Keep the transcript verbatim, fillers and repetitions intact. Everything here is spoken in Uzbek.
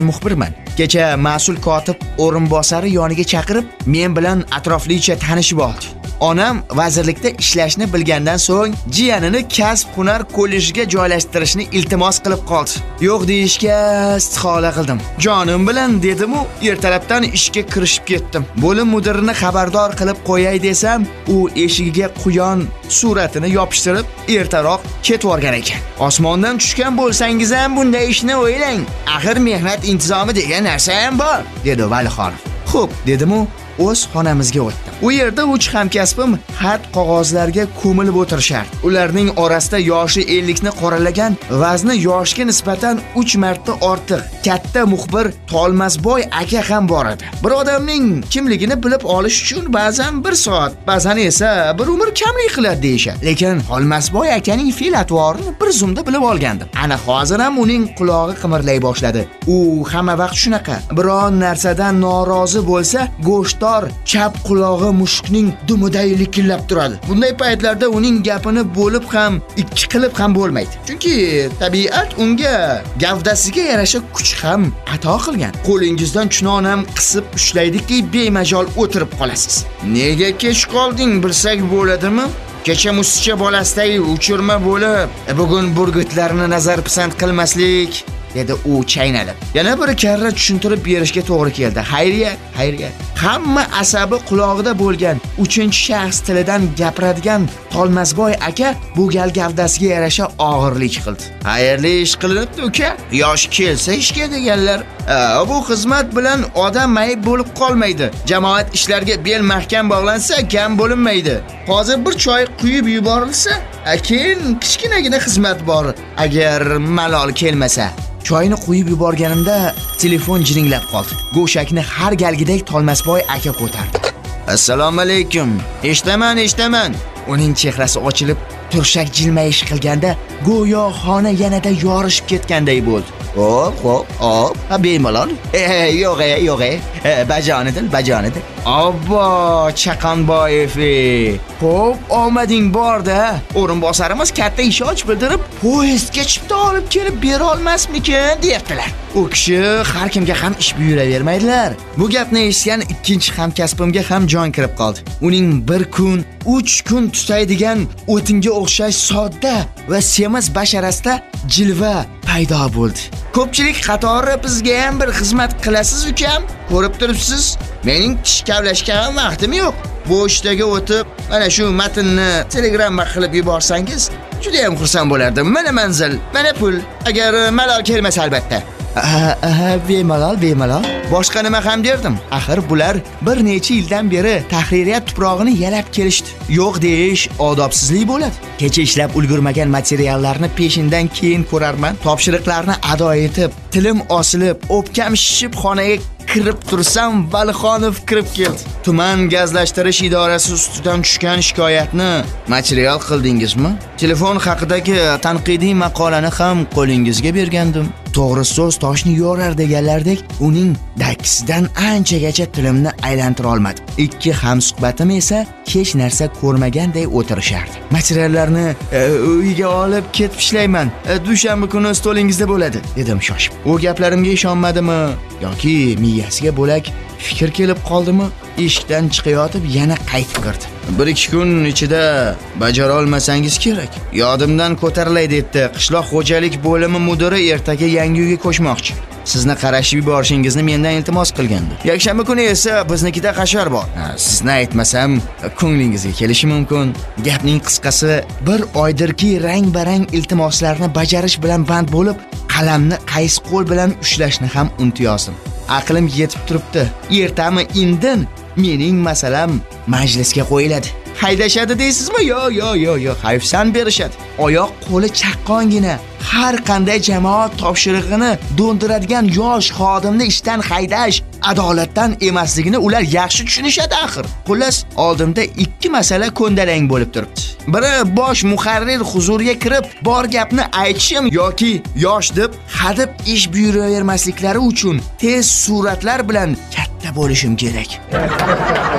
muxbirman. Kecha mas'ul kotib o'rinbosari yoniga chaqirib, men bilan atroflicha tanishib oldi. Onam vazirlikda ishlashni bilgandan so'ng jiyanini kasb-hunar kollejiga joylashtirishni iltimos qilib qoldi. Yo'q deyishga istihola qildim. Jonim bilan dedim u ertalabdan ishga kirishib ketdim. Bo'lim mudirini xabardor qilib qo'yay desam, u eshigiga quyon suratini yopishtirib ertaroq ketib o'rgan ekan. Osmondan tushgan bo'lsangiz ham bunday ishni o'ylang. Axir mehnat intizomi degan narsa ham bor, dedi Valixonov. Xo'p, dedim u o'z xonamizga o'tdim. U yerda uch hamkasbim xat qog'ozlarga ko'milib o'tirishardi. Ularning orasida yoshi ellik ni qoralagan, vazni yoshga nisbatan uch marta ortiq katta muxbir Tolmasboy aka ham bor edi. Bir odamning kimligini bilib olish uchun ba'zan bir soat, ba'zan esa bir umr kamlik qiladi deyishadi. Lekin Tolmasboy akaning fe'l-atvorini bir zumda bilib olgandim. Ana hozir ham uning qulog'i qimirlay boshladi. U hamma vaqt shunaqa. Biron narsadan norozi bo'lsa, go'shtdor chap qulog'i mushukning dumiday likillab turadi. Bunday paytlarda uning gapini bo'lib ham, ikki qilib ham bo'lmaydi. Chunki tabiat unga gavdasiga yarasha kuch ham ato qilgan. Qo'lingizdan chunonam qisib ushlaydiki, bemajol o'tirib qolasiz. Nega kech qolding, bilsak bo'ladimi? Kecha musicha bolasidagi uchirma bo'lib, bugun burgutlarni nazar pisand qilmaslik, dedi u chaynalib. Yana bir karra tushuntirib berishga to'g'ri keldi. Xayriyat, xayriyat. Hamma asabi qulog'ida bo'lgan uchinchi shaxs tilidan gapiradigan Tolmasboy aka bu gal gavdasiga yarasha og'irlik qildi. Xayrli ish qilinibdi uka. Yosh kelsa ishga deganlar. Bu xizmat bilan odam mayib bo'lib qolmaydi. Jamoat ishlarga bel mahkam bog'lansa, kam bo'linmaydi. Hozir bir choy quyib yuborilsa, keyin kichkinagina xizmat bor. Agar malol kelmasa, choyni quyib yuborganimda telefon jiringlab qoldi. Go'shakni har galgidek Tolmasboy aka ko'tardi. Assalomu alaykum. Eshitaman, eshitaman. Uning chehrasi ochilib, turshak jilmayish qilganda go'yo xona yanada yorishib ketganday bo'ldi. Hop, hop, hop. Ha, bemalol. Eh, yo'q, yo'q. Eh, bajonidil, bajonidil. Obbo, Chaqonboyev. Xo'p, omading bor-da. O'rinbosarimiz katta ish och bildirib, poyezdga chipta olib kelib bera olmasmikin, deyaptilar. U kishi har kimga ham ish buyuravermaydilar. Bu gapni eshitgan ikkinchi hamkasbimga ham jon kirib qoldi. Uning bir kun, uch kun tutaydigan o'tinga o'xshash sodda va semiz basharasida jilva paydo bo'ldi. Ko'pchilik qatori bizga ham bir xizmat qilasiz ukam, ko'rib turibsiz. Mening tish kavlashga ham vaqtim yo'q. Bo'shdagi o'tib, mana shu matnni telegramma qilib yuborsangiz, juda ham xursand bo'lardim. Mana manzil, mana pul, agar malol kelmasa albatta. Aha, bemalol, bemalol. Boshqa nima ham derdim? Axir bular bir necha yildan beri tahririyat tuprog'ini yalab kelishdi. Yo'q deyish odobsizlik bo'ladi. Kecha ishlab ulgurmagan materiallarni peshindan keyin ko'rarman. Topshiriqlarni ado etib, tilim osilib, o'pkam shishib xonaga kirib tursam, Valixonov kirib keldi. Tuman gazlashtirish idorasi ustidan tushgan shikoyatni material qildingizmi? Telefon haqidagi tanqidiy maqolani ham qo'lingizga bergandim. To'g'ri so'z toshni yorar deganlardek, uning dakkisidan anchagacha tilimni aylantira olmadim. Ikki hamsuhbatim esa hech narsa ko'rmaganday o'tirishardi. Materiallarni e, uyga olib ketib ishlayman. E, dushanba kuni stolingizda bo'ladi, dedim shoshib. U gaplarimga ishonmadimi yoki miyasiga bo'lak fikr kelib qoldimi? Eshikdan chiqayotib yana qaytib kirdi. bir ikki kun ichida bajara olmasangiz kerak. Yodimdan ko'tarilay debdi. Qishloq xo'jalik bo'limi mudiri ertaga yangi uyga ko'chmoqchi. Sizni qarashib yuborishingizni mendan iltimos qilgandi. Yakshanba kuni esa biznikida qashar bor. Sizni aytmasam, ko'nglingizga kelishi mumkin. Gapning qisqasi, bir oydirki rang-barang iltimoslarni bajarish bilan band bo'lib, qalamni qaysi qo'l bilan ushlashni ham unutib yozdim. Aqlim yetib turibdi. Ertami indin mening masalam majlisga qo'yiladi. Haydashadi deysizmi? Yo, yo, yo, yo, hayfsan berishadi. Oyoq qo'li chaqqongina har qanday jamoat topshirig'ini do'ndiradigan yosh xodimni ishdan haydash adolatdan emasligini ular yaxshi tushunishadi axir. Xullas, oldimda ikki masala ko'ndalang bo'lib turibdi. Biri bosh muharrir huzuriga kirib, bor gapni aytishim yoki yosh deb hadib ish buyuravermasliklari uchun tez suratlar bilan katta bo'lishim kerak.